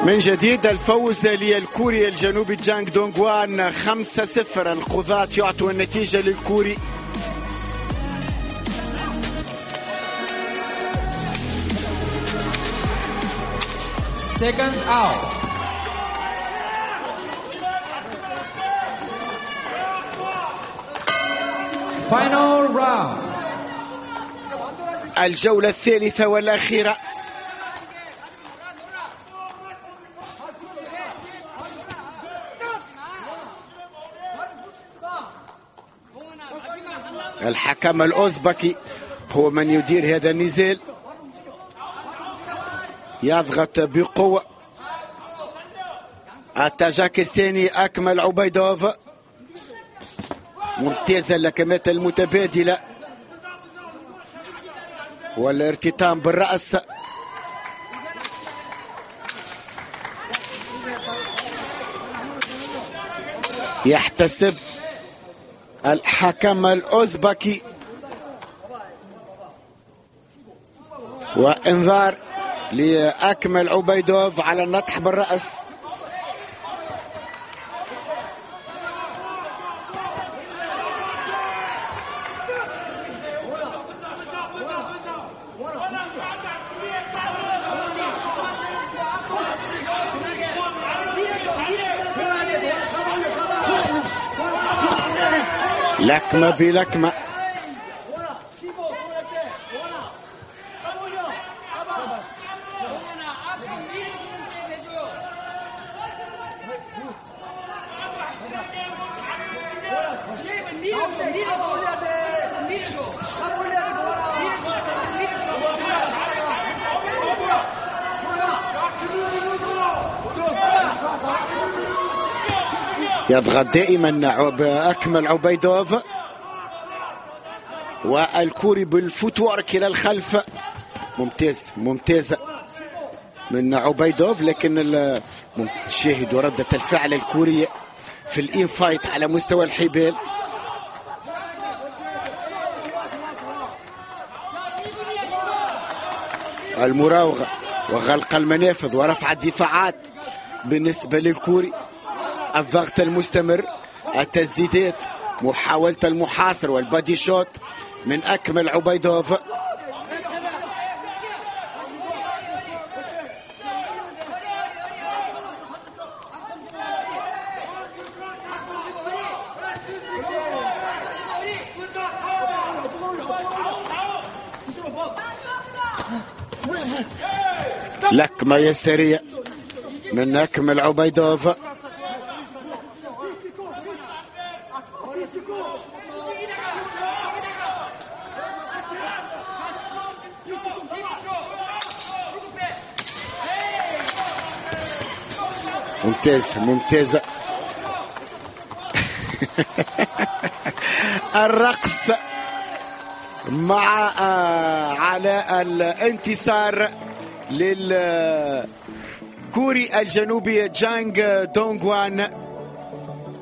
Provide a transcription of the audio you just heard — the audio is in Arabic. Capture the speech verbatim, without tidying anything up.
من جديد الفوز للكوري الجنوبي جانغ دونغوان خمسة صفر. القضاة يعطوا النتيجة للكوري. Seconds out. Final round. الجولة الثالثة والأخيرة. الحكم الأوزبكي هو من يدير هذا النزال، يضغط بقوة. التاجيكستاني أكمل عبيدوف، ممتازة اللكمات المتبادلة والارتطام بالرأس. يحتسب الحكم الأوزبكي وانذار لأكمل عبيدوف على النطح بالرأس. لكمة بلكمة. يضغط دائما أكمل عبيدوف، والكوري بالفوتورك إلى الخلف. ممتاز ممتازة من عبيدوف، لكن شاهدوا ردة الفعل الكورية في الانفايت على مستوى الحبال. المراوغة وغلق المنافذ ورفع الدفاعات بالنسبة للكوري. الضغط المستمر، التسديدات، محاولة المحاصر والبادي شوت من أكمل عبيدوف. لكمة يسارية من أكمل عبيدوف. ممتاز ممتازة. الرقص مع على الانتصار للكوري الجنوبي جانغ دونغوان.